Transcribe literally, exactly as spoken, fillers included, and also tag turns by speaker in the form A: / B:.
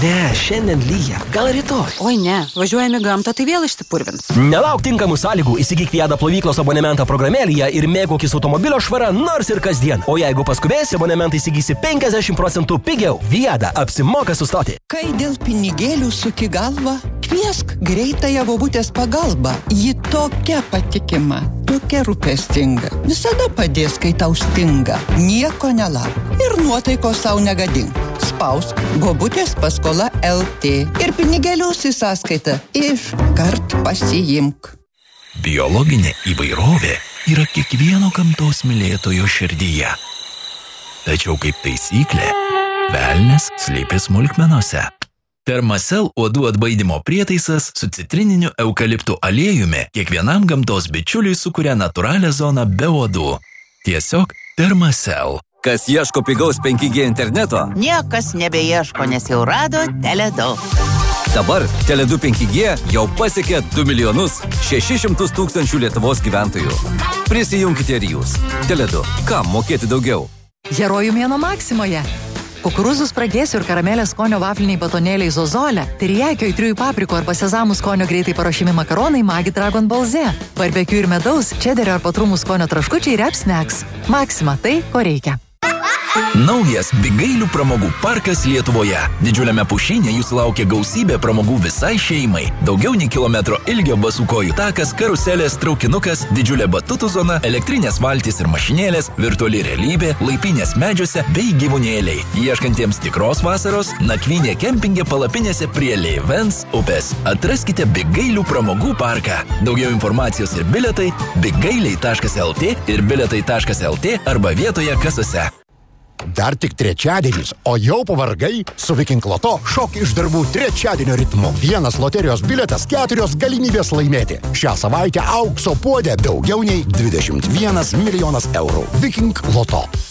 A: Ne, šiandien lyja. Gal rytoj?
B: Oi ne, važiuojame gamtą, tai vėl išsipurvins.
A: Nelauk tinkamų sąlygų, įsigyk Viada plovyklos abonementą programėlėje ir mėgaukis automobilio švara nors ir kasdien. O jeigu paskubėsi, abonementą įsigysi penkiasdešimt procentų pigiau. Viada apsimoka sustoti.
C: Kai dėl pinigėlių suki galvą, kviesk greitąją bobutės pagalbą. Ji tokia patikima, tokia rūpestinga. Visada padės, kai tau stinga. Nieko nelauk. Ir nuotaikos sau negadink. Spausk bobutės paskola L T ir pinigėlius į sąskaitą iškart pasiimk.
D: Biologinė įvairovė yra kiekvieno gamtos mylėtojo širdyje. Tačiau kaip taisyklė, velnias slypi smulkmenose. Thermacell uodų atbaidymo prietaisas su citrininiu eukaliptų aliejumi kiekvienam gamtos bičiuliui sukuria natūralią zoną be uodų. Tiesiog Thermacell.
E: Kas ieško pigaus penki G interneto?
F: Niekas nebeieško, nes jau rado Tele2.
E: Dabar Tele2 penki G jau pasiekė du milijonus šešis šimtus tūkstančių Lietuvos gyventojų. Prisijunkite ir jūs. Tele2. Kam mokėti daugiau?
G: Herojų mėnuo Maksimoje. Kukurūzų spragėsių ir karamelės skonio vafliniai batonėliai Zozolė, terijakio įtrių paprikų arba sezamų skonio greitai paruošiami makaronai Magi Dragon Ball Z, barbekiu ir medaus, čederio ar patrumų skonio traškučiai Rep Snacks. Maksima tai, ko reikia.
D: Naujas Bigailių pramogų parkas Lietuvoje. Didžiuliame pušyne jūsų laukia gausybė pramogų visai šeimai. Daugiau nei kilometro ilgio basukojų takas, karuselės, traukinukas, didžiulė batutų zona, elektrinės valtys ir mašinėlės, virtuali realybė, laipynės medžiuose bei gyvūnėliai. Ieškantiems tikros vasaros, nakvynė kempinge palapinėse prie Leivens upės. Atraskite Bigailių pramogų parką. Daugiau informacijos ir bilietai bigailiai taškas el tė ir bilietai taškas el tė arba vietoje kasose.
H: Dar tik trečiadienis, o jau pavargai? Su Viking Loto šok iš darbų trečiadienio ritmu. Vienas loterijos bilietas, keturios galimybės laimėti. Šią savaitę aukso puodė daugiau nei dvidešimt vienas milijonas eurų. Viking Loto.